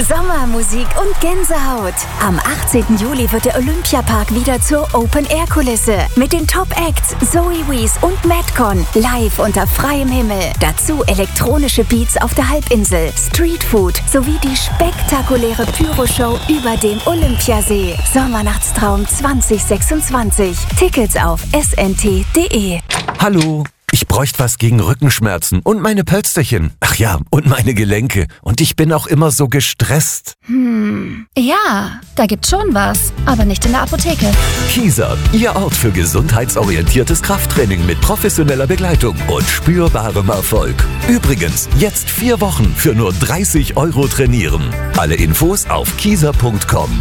Sommermusik und Gänsehaut. Am 18. Juli wird der Olympiapark wieder zur Open-Air-Kulisse. Mit den Top-Acts Zoe Wees und Madcon live unter freiem Himmel. Dazu elektronische Beats auf der Halbinsel, Streetfood sowie die spektakuläre Pyro-Show über dem Olympiasee. Sommernachtstraum 2026. Tickets auf snt.de. Hallo, ich bräuchte was gegen Rückenschmerzen und meine Pölsterchen. Ach ja, und meine Gelenke. Und ich bin auch immer so gestresst. Ja, da gibt's schon was, aber nicht in der Apotheke. Kieser, Ihr Ort für gesundheitsorientiertes Krafttraining mit professioneller Begleitung und spürbarem Erfolg. Übrigens, jetzt 4 Wochen für nur 30 € trainieren. Alle Infos auf kieser.com.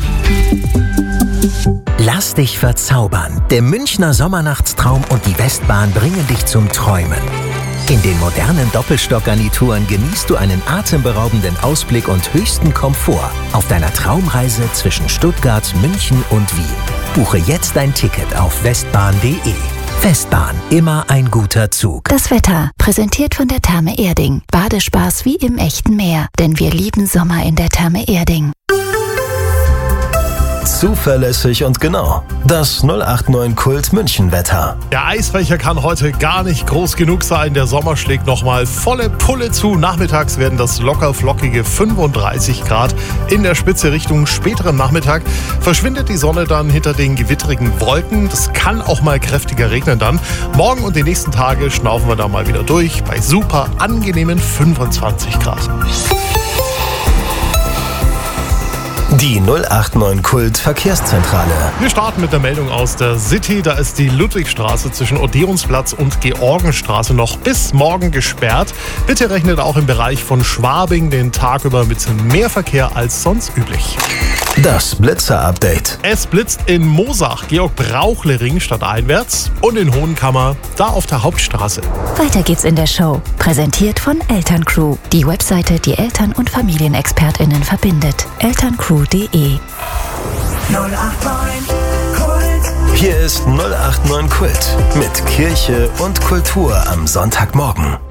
Lass dich verzaubern. Der Münchner Sommernachtstraum und die Westbahn bringen dich zum Träumen. In den modernen Doppelstockgarnituren genießt du einen atemberaubenden Ausblick und höchsten Komfort auf deiner Traumreise zwischen Stuttgart, München und Wien. Buche jetzt dein Ticket auf westbahn.de. Westbahn, immer ein guter Zug. Das Wetter, präsentiert von der Therme Erding. Badespaß wie im echten Meer, denn wir lieben Sommer in der Therme Erding. Zuverlässig und genau. Das 089 Kult München Wetter. Der Eisbecher kann heute gar nicht groß genug sein. Der Sommer schlägt nochmal volle Pulle zu. Nachmittags werden das locker flockige 35 Grad. In der Spitze Richtung späteren Nachmittag verschwindet die Sonne dann hinter den gewittrigen Wolken. Das kann auch mal kräftiger regnen dann. Morgen und die nächsten Tage schnaufen wir da mal wieder durch bei super angenehmen 25 Grad. Die 089 Kult Verkehrszentrale. Wir starten mit der Meldung aus der City. Da ist die Ludwigstraße zwischen Odeonsplatz und Georgenstraße noch bis morgen gesperrt. Bitte rechnet auch im Bereich von Schwabing den Tag über mit mehr Verkehr als sonst üblich. Das Blitzer-Update. Es blitzt in Moosach, Georg-Brauchle-Ring stadteinwärts und in Hohenkammer, da auf der Hauptstraße. Weiter geht's in der Show. Präsentiert von Elterncrew. Die Webseite, die Eltern- und FamilienexpertInnen verbindet. Elterncrew.de. 089 Kult. Hier ist 089 Kult mit Kirche und Kultur am Sonntagmorgen.